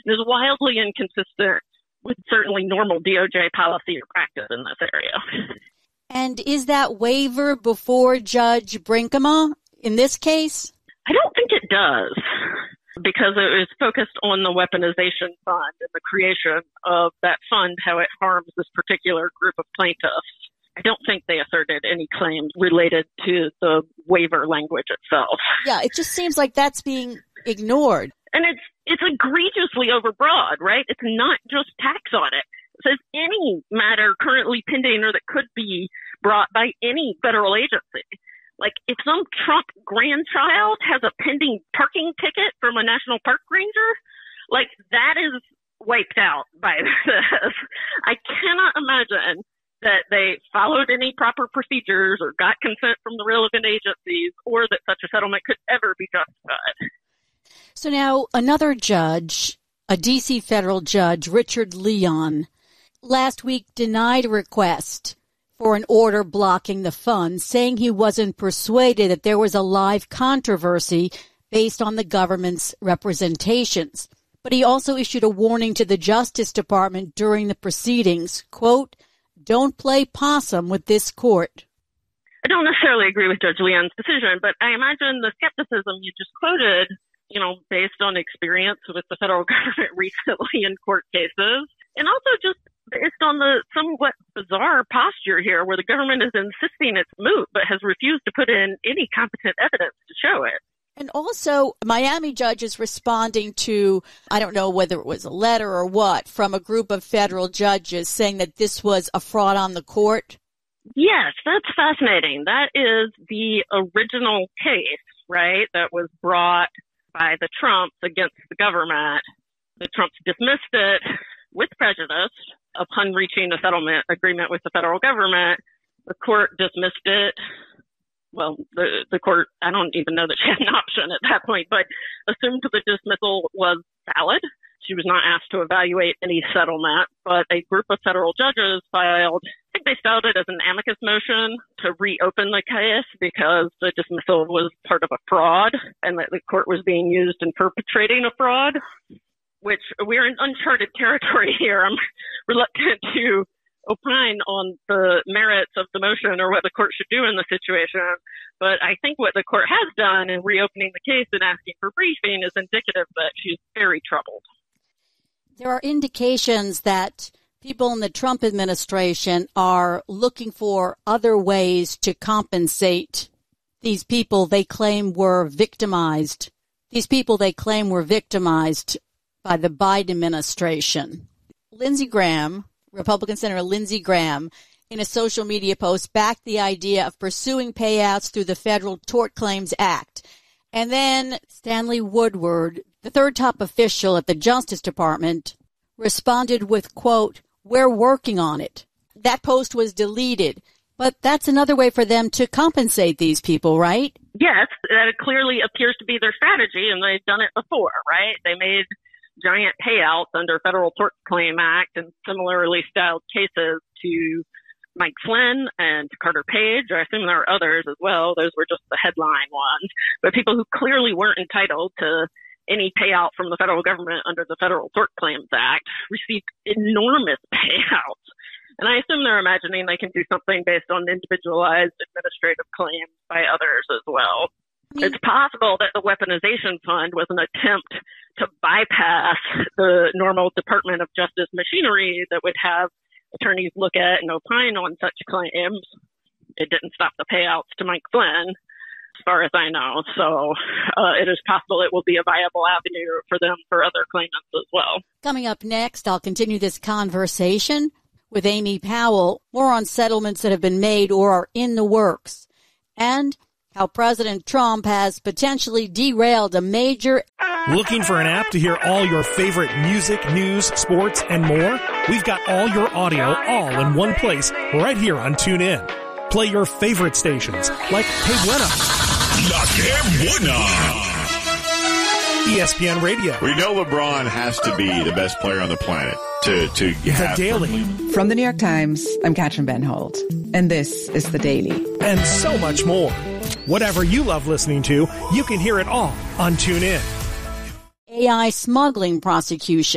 It is wildly inconsistent with certainly normal DOJ policy or practice in this area. And is that waiver before Judge Brinkema in this case? I don't think it does, because it was focused on the weaponization fund and the creation of that fund, how it harms this particular group of plaintiffs. I don't think they asserted any claims related to the waiver language itself. Yeah, it just seems like that's being ignored. And it's egregiously overbroad, right? It's not just tax audit. It says any matter currently pending or that could be brought by any federal agency. Like, if some Trump grandchild has a pending parking ticket from a national park ranger, like, that is wiped out by this. I cannot imagine that they followed any proper procedures or got consent from the relevant agencies, or that such a settlement could ever be justified. So now another judge, a D.C. federal judge, Richard Leon, last week denied a request for an order blocking the fund, saying he wasn't persuaded that there was a live controversy based on the government's representations. But he also issued a warning to the Justice Department during the proceedings, quote, "Don't play possum with this court." I don't necessarily agree with Judge Leon's decision, but I imagine the skepticism you just quoted, based on experience with the federal government recently in court cases, and also just based on the somewhat bizarre posture here where the government is insisting it's moot but has refused to put in any competent evidence to show it. And also, Miami judges responding to, I don't know whether it was a letter or what, from a group of federal judges saying that this was a fraud on the court. Yes, that's fascinating. That is the original case, right, that was brought by the Trumps against the government. The Trumps dismissed it with prejudice upon reaching a settlement agreement with the federal government. The court dismissed it. Well, the court, I don't even know that she had an option at that point, but assumed the dismissal was valid. She was not asked to evaluate any settlement, but a group of federal judges filed, I think they styled it as an amicus motion to reopen the case because the dismissal was part of a fraud and that the court was being used in perpetrating a fraud, which we're in uncharted territory here. I'm reluctant to opine on the merits of the motion or what the court should do in the situation. But I think what the court has done in reopening the case and asking for briefing is indicative that she's very troubled. There are indications that people in the Trump administration are looking for other ways to compensate these people they claim were victimized. These people they claim were victimized by the Biden administration. Lindsey Graham, Republican Senator Lindsey Graham, in a social media post, backed the idea of pursuing payouts through the Federal Tort Claims Act. And then Stanley Woodward, the third top official at the Justice Department, responded with, quote, "We're working on it." That post was deleted. But that's another way for them to compensate these people, right? Yes, that clearly appears to be their strategy, and they've done it before, right? They made giant payouts under Federal Tort Claim Act and similarly styled cases to Mike Flynn and to Carter Page. I assume there are others as well. Those were just the headline ones. But people who clearly weren't entitled to any payout from the federal government under the Federal Tort Claims Act received enormous payouts. And I assume they're imagining they can do something based on individualized administrative claims by others as well. It's possible that the weaponization fund was an attempt to bypass the normal Department of Justice machinery that would have attorneys look at and opine on such claims. It didn't stop the payouts to Mike Flynn, as far as I know. So it is possible it will be a viable avenue for them for other claimants as well. Coming up next, I'll continue this conversation with Amy Powell, more on settlements that have been made or are in the works, and how President Trump has potentially derailed a major... Looking for an app to hear all your favorite music, news, sports, and more? We've got all your audio all in one place right here on TuneIn. Play your favorite stations like Que Buena, La Que Buena, ESPN Radio. We know LeBron has to be the best player on the planet to have... The Daily. From the New York Times, I'm Katrin Benhold, and this is The Daily. And so much more. Whatever you love listening to, you can hear it all on TuneIn. AI smuggling prosecution.